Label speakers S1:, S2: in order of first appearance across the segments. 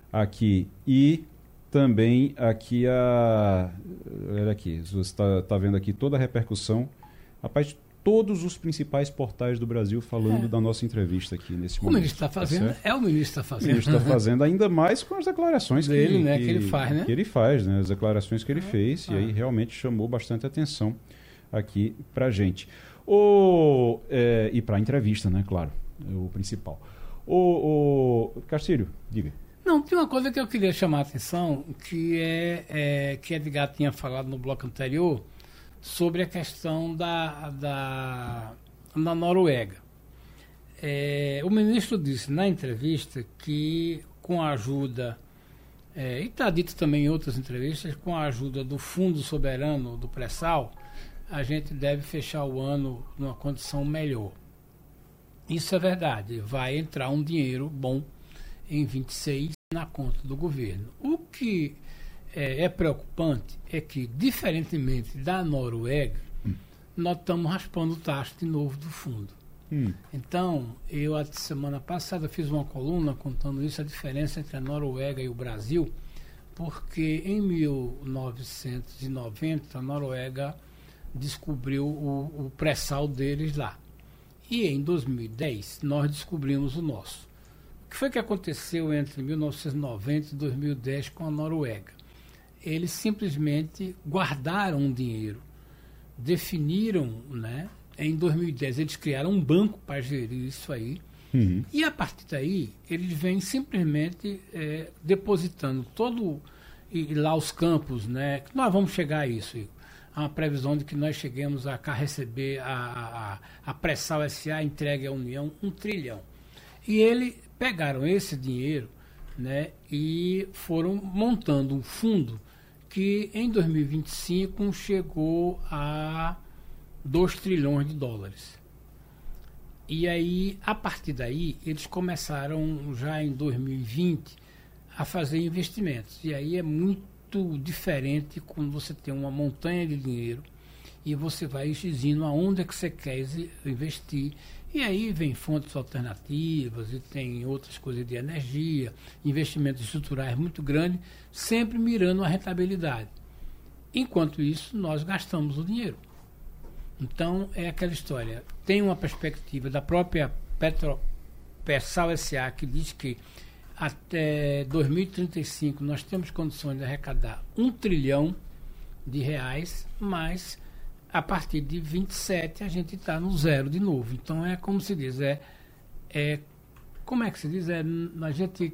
S1: aqui. E também aqui olha aqui, você está vendo aqui toda a repercussão. Rapaz, todos os principais portais do Brasil falando da nossa entrevista aqui nesse momento.
S2: O ministro está fazendo, o ministro está fazendo.
S1: O ministro está fazendo, ainda mais com as declarações
S2: dele, que ele faz, né?
S1: Que ele faz, né? As declarações que ele fez, e aí realmente chamou bastante atenção aqui pra gente. E para a entrevista, né? Claro, o principal. Castilho, diga.
S2: Não, tem uma coisa que eu queria chamar a atenção, que Edgar tinha falado no bloco anterior, sobre a questão da Noruega. O ministro disse na entrevista que com a ajuda, e está dito também em outras entrevistas, com a ajuda do Fundo Soberano do Pré-Sal, a gente deve fechar o ano numa condição melhor. Isso é verdade, vai entrar um dinheiro bom em 26 na conta do governo. O que é preocupante é que, diferentemente da Noruega, nós estamos raspando o tacho de novo do fundo. Então, eu, a semana passada, fiz uma coluna contando isso, a diferença entre a Noruega e o Brasil, porque em 1990 a Noruega descobriu o pré-sal deles lá. E em 2010 nós descobrimos o nosso. O que foi que aconteceu entre 1990 e 2010 com a Noruega? Eles simplesmente guardaram o dinheiro, definiram, né? Em 2010 eles criaram um banco para gerir isso aí, e a partir daí eles vêm simplesmente depositando todo, e lá os campos, né? Que nós vamos chegar a isso, há uma previsão de que nós cheguemos a receber a Pré-Sal S.A. entregue à União 1 trilhão. E eles pegaram esse dinheiro, né, e foram montando um fundo que em 2025 chegou a 2 trilhões de dólares. E aí, a partir daí, eles começaram já em 2020 a fazer investimentos. E aí é muito diferente quando você tem uma montanha de dinheiro e você vai dizendo aonde é que você quer investir. E aí vem fontes alternativas e tem outras coisas de energia, investimentos estruturais muito grandes, sempre mirando a rentabilidade. Enquanto isso, nós gastamos o dinheiro. Então, é aquela história. Tem uma perspectiva da própria Pré-Sal S.A. que diz que até 2035 nós temos condições de arrecadar 1 trilhão de reais, mas a partir de 27 a gente está no zero de novo. Então é como se diz, como é que se diz? A gente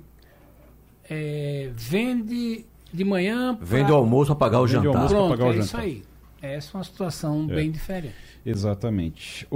S2: vende de manhã...
S3: Vende o almoço para pagar o jantar.
S2: Pronto, é isso aí. Essa é uma situação bem diferente.
S1: Exatamente.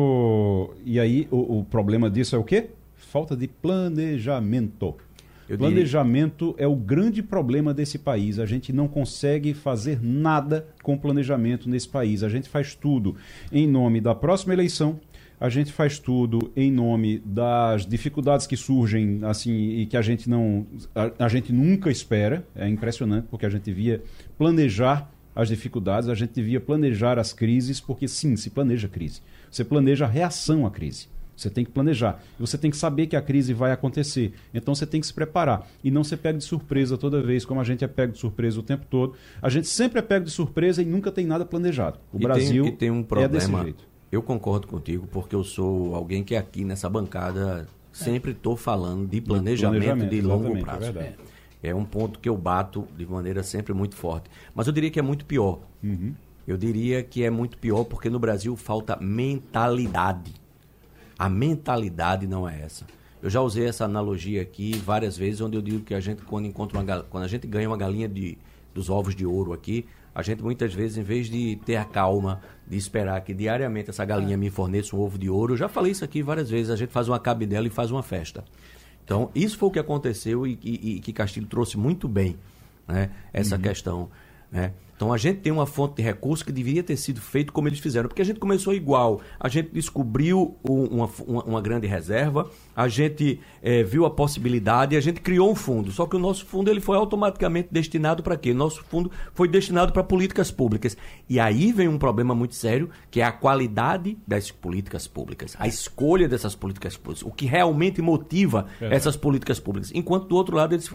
S1: E aí o problema disso é o quê? Falta de planejamento. Planejamento é o grande problema desse país. A gente não consegue fazer nada com planejamento nesse país. A gente faz tudo em nome da próxima eleição, a gente faz tudo em nome das dificuldades que surgem assim, e que a gente nunca espera. É impressionante, porque a gente devia planejar as dificuldades, a gente devia planejar as crises, porque sim, se planeja crise. Você planeja a reação à crise. Você tem que planejar. Você tem que saber que a crise vai acontecer. Então você tem que se preparar. E não ser pego de surpresa toda vez, como a gente é pego de surpresa o tempo todo. A gente sempre é pego de surpresa e nunca tem nada planejado. O Brasil
S3: tem um problema,
S1: é desse jeito.
S3: Eu concordo contigo, porque eu sou alguém que aqui nessa bancada sempre estou falando de planejamento de longo prazo. É um ponto que eu bato de maneira sempre muito forte. Mas eu diria que é muito pior. Eu diria que é muito pior porque no Brasil falta mentalidade. A mentalidade não é essa. Eu já usei essa analogia aqui várias vezes, onde eu digo que a gente, quando a gente ganha uma galinha dos ovos de ouro aqui, a gente muitas vezes, em vez de ter a calma de esperar que diariamente essa galinha me forneça um ovo de ouro, eu já falei isso aqui várias vezes, a gente faz uma cabidela e faz uma festa. Então, isso foi o que aconteceu e que Castilho trouxe muito bem, né, essa questão, né? Então a gente tem uma fonte de recursos que deveria ter sido feito como eles fizeram, porque a gente começou igual, a gente descobriu uma grande reserva, a gente viu a possibilidade e a gente criou um fundo, só que o nosso fundo ele foi automaticamente destinado para quê? Nosso fundo foi destinado para políticas públicas. E aí vem um problema muito sério, que é a qualidade das políticas públicas, a escolha dessas políticas públicas, o que realmente motiva essas políticas públicas. Enquanto do outro lado eles